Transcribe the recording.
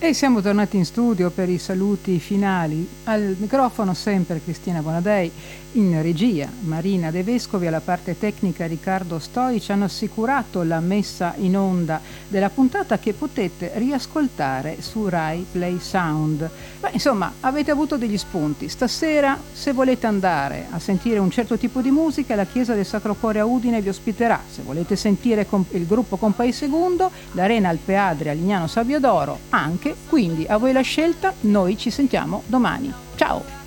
E siamo tornati in studio per i saluti finali. Al microfono sempre Cristina Bonadei, in regia Marina De Vescovi, alla parte tecnica Riccardo Stoici. Hanno assicurato la messa in onda della puntata, che potete riascoltare su Rai Play Sound. Beh, insomma, avete avuto degli spunti. Stasera, se volete andare a sentire un certo tipo di musica, la Chiesa del Sacro Cuore a Udine vi ospiterà. Se volete sentire il gruppo Compay Segundo, l'Arena Alpeadre a Lignano Sabbiadoro anche. Quindi a voi la scelta, noi ci sentiamo domani. Ciao!